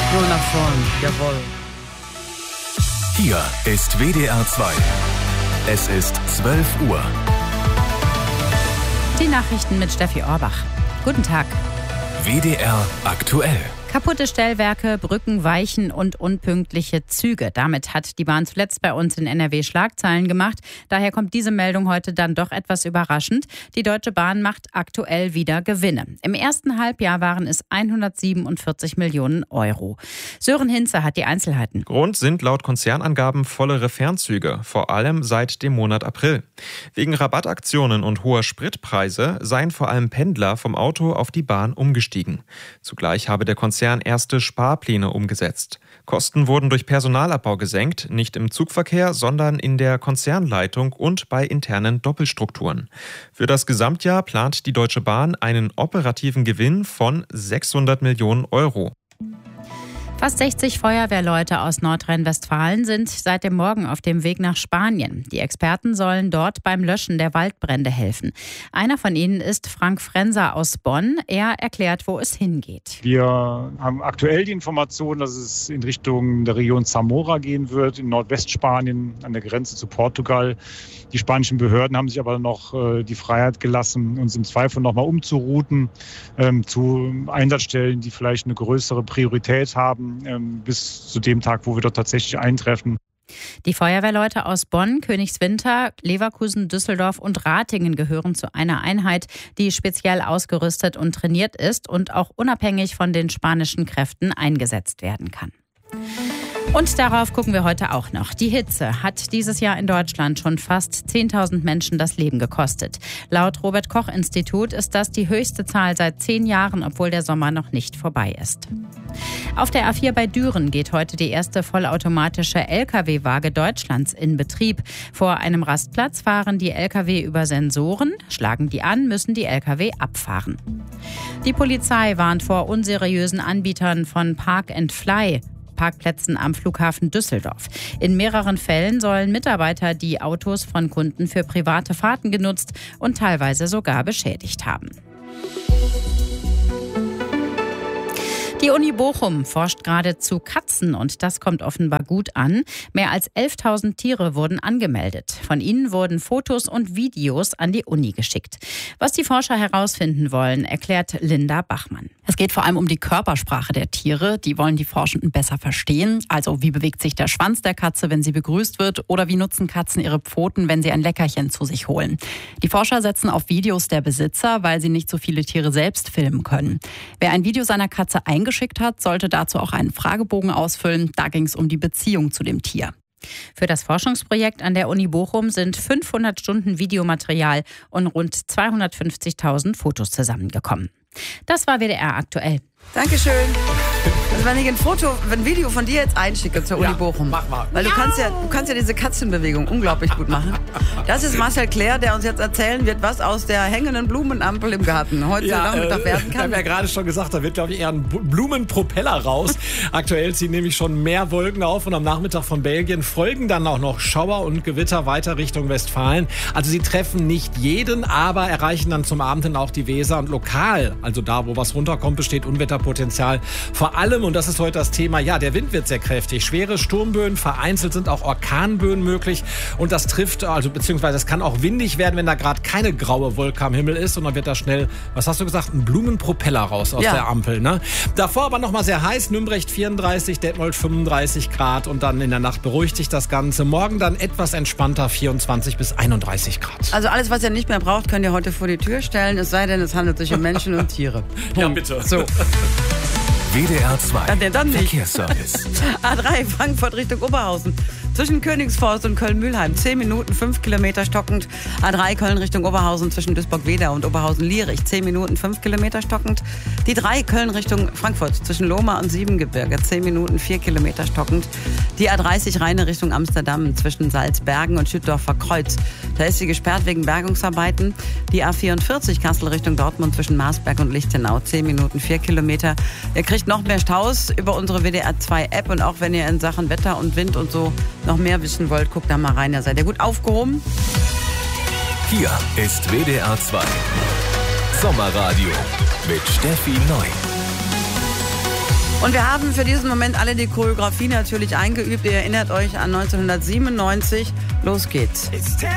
Nur nach vorn, jawohl. Hier ist WDR 2. Es ist 12 Uhr. Die Nachrichten mit Steffi Orbach. Guten Tag. WDR aktuell. Kaputte Stellwerke, Brücken, Weichen und unpünktliche Züge. Damit hat die Bahn zuletzt bei uns in NRW Schlagzeilen gemacht. Daher kommt diese Meldung heute dann doch etwas überraschend. Die Deutsche Bahn macht aktuell wieder Gewinne. Im ersten Halbjahr waren es 147 Millionen Euro. Sören Hinze hat die Einzelheiten. Grund sind laut Konzernangaben vollere Fernzüge, vor allem seit dem Monat April. Wegen Rabattaktionen und hoher Spritpreise seien vor allem Pendler vom Auto auf die Bahn umgestiegen. Zugleich habe der Konzern erste Sparpläne umgesetzt. Kosten wurden durch Personalabbau gesenkt, nicht im Zugverkehr, sondern in der Konzernleitung und bei internen Doppelstrukturen. Für das Gesamtjahr plant die Deutsche Bahn einen operativen Gewinn von 600 Millionen Euro. Fast 60 Feuerwehrleute aus Nordrhein-Westfalen sind seit dem Morgen auf dem Weg nach Spanien. Die Experten sollen dort beim Löschen der Waldbrände helfen. Einer von ihnen ist Frank Frenser aus Bonn. Er erklärt, wo es hingeht. Wir haben aktuell die Information, dass es in Richtung der Region Zamora gehen wird, in Nordwestspanien an der Grenze zu Portugal. Die spanischen Behörden haben sich aber noch die Freiheit gelassen, uns im Zweifel nochmal umzurouten zu Einsatzstellen, die vielleicht eine größere Priorität haben, bis zu dem Tag, wo wir dort tatsächlich eintreffen. Die Feuerwehrleute aus Bonn, Königswinter, Leverkusen, Düsseldorf und Ratingen gehören zu einer Einheit, die speziell ausgerüstet und trainiert ist und auch unabhängig von den spanischen Kräften eingesetzt werden kann. Und darauf gucken wir heute auch noch. Die Hitze hat dieses Jahr in Deutschland schon fast 10.000 Menschen das Leben gekostet. Laut Robert-Koch-Institut ist das die höchste Zahl seit 10 Jahren, obwohl der Sommer noch nicht vorbei ist. Auf der A4 bei Düren geht heute die erste vollautomatische Lkw-Waage Deutschlands in Betrieb. Vor einem Rastplatz fahren die Lkw über Sensoren, schlagen die an, müssen die Lkw abfahren. Die Polizei warnt vor unseriösen Anbietern von Park and Fly Parkplätzen am Flughafen Düsseldorf. In mehreren Fällen sollen Mitarbeiter die Autos von Kunden für private Fahrten genutzt und teilweise sogar beschädigt haben. Die Uni Bochum forscht gerade zu Katzen und das kommt offenbar gut an. Mehr als 11.000 Tiere wurden angemeldet. Von ihnen wurden Fotos und Videos an die Uni geschickt. Was die Forscher herausfinden wollen, erklärt Linda Bachmann. Es geht vor allem um die Körpersprache der Tiere. Die wollen die Forschenden besser verstehen. Also wie bewegt sich der Schwanz der Katze, wenn sie begrüßt wird? Oder wie nutzen Katzen ihre Pfoten, wenn sie ein Leckerchen zu sich holen? Die Forscher setzen auf Videos der Besitzer, weil sie nicht so viele Tiere selbst filmen können. Wer ein Video seiner Katze eingeschickt hat, sollte dazu auch einen Fragebogen ausfüllen. Da ging es um die Beziehung zu dem Tier. Für das Forschungsprojekt an der Uni Bochum sind 500 Stunden Videomaterial und rund 250.000 Fotos zusammengekommen. Das war WDR aktuell. Dankeschön. Also wenn ich ein Video von dir jetzt einschicke zur Uni Bochum. Mach mal. Weil du kannst ja diese Katzenbewegung unglaublich gut machen. Das ist Marcel Claire, der uns jetzt erzählen wird, was aus der hängenden Blumenampel im Garten heute Nachmittag werden kann. Ich habe ja gerade schon gesagt, da wird, glaube ich, eher ein Blumenpropeller raus. Aktuell ziehen nämlich schon mehr Wolken auf und am Nachmittag von Belgien folgen dann auch noch Schauer und Gewitter weiter Richtung Westfalen. Also sie treffen nicht jeden, aber erreichen dann zum Abend hin auch die Weser und lokal, also da, wo was runterkommt, besteht Unwetterpotenzial. Vor allem, und das ist heute das Thema, ja, der Wind wird sehr kräftig. Schwere Sturmböen, vereinzelt sind auch Orkanböen möglich. Und das trifft, also beziehungsweise es kann auch windig werden, wenn da gerade keine graue Wolke am Himmel ist. Und dann wird da schnell, was hast du gesagt, ein Blumenpropeller raus aus der Ampel. Ne? Davor aber nochmal sehr heiß. Nümbrecht 34, Detmold 35 Grad. Und dann in der Nacht beruhigt sich das Ganze. Morgen dann etwas entspannter, 24 bis 31 Grad. Also alles, was ihr nicht mehr braucht, könnt ihr heute vor die Tür stellen. Es sei denn, es handelt sich um Menschen und Tiere. Ja, bitte. So. WDR 2 Dann nicht. Verkehrsservice. A3 Frankfurt Richtung Oberhausen. Zwischen Königsforst und Köln-Mühlheim 10 Minuten, 5 Kilometer stockend. A3 Köln Richtung Oberhausen zwischen Duisburg-Wedau und Oberhausen-Lierich 10 Minuten, 5 Kilometer stockend. Die 3 Köln Richtung Frankfurt zwischen Lohmar und Siebengebirge 10 Minuten, 4 Kilometer stockend. Die A30 Rheine Richtung Amsterdam zwischen Salzbergen und Schüttdorfer Kreuz. Da ist sie gesperrt wegen Bergungsarbeiten. Die A44 Kassel Richtung Dortmund zwischen Marsberg und Lichtenau 10 Minuten, 4 Kilometer. Ihr kriegt noch mehr Staus über unsere WDR 2 App und auch wenn ihr in Sachen Wetter und Wind und so noch mehr wissen wollt, guckt da mal rein, da seid ihr gut aufgehoben. Hier ist WDR 2 Sommerradio mit Steffi Neu. Und wir haben für diesen Moment alle die Choreografie natürlich eingeübt. Ihr erinnert euch an 1997. Los geht's.